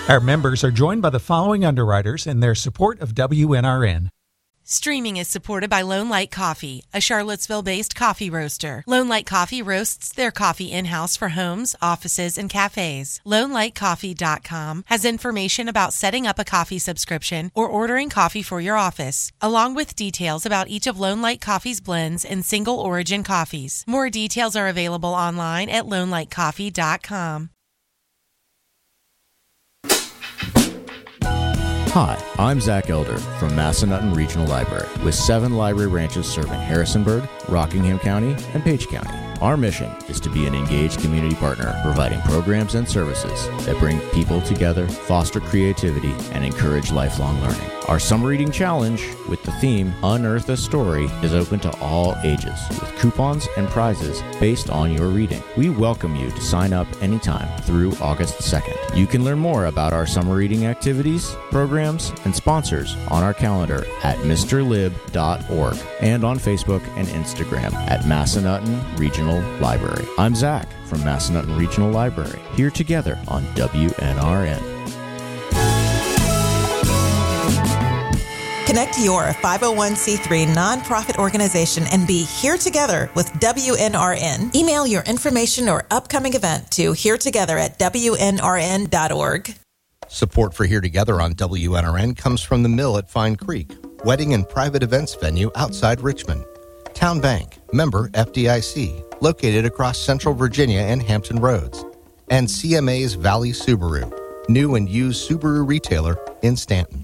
Our members are joined by the following underwriters in their support of WNRN. Streaming is supported by Lone Light Coffee, a Charlottesville-based coffee roaster. Lone Light Coffee roasts their coffee in-house for homes, offices, and cafes. LoneLightCoffee.com has information about setting up a coffee subscription or ordering coffee for your office, along with details about each of Lone Light Coffee's blends and single origin coffees. More details are available online at LoneLightCoffee.com. Hi, I'm Zach Elder from Massanutten Regional Library, with 7 library branches serving Harrisonburg, Rockingham County, and Page County. Our mission is to be an engaged community partner, providing programs and services that bring people together, foster creativity, and encourage lifelong learning. Our summer reading challenge, with the theme Unearth a Story, is open to all ages, with coupons and prizes based on your reading. We welcome you to sign up anytime through August 2nd. You can learn more about our summer reading activities, programs, and sponsors on our calendar at mrlib.org and on Facebook and Instagram at Massanutten Regional Library. I'm Zach from Massanutten Regional Library, here together on WNRN. Connect your 501c3 nonprofit organization and be here together with WNRN. Email your information or upcoming event to heretogether@wnrn.org. Support for Here Together on WNRN comes from the Mill at Fine Creek, wedding and private events venue outside Richmond. Town Bank, member FDIC, located across Central Virginia and Hampton Roads. And CMA's Valley Subaru, new and used Subaru retailer in Stanton.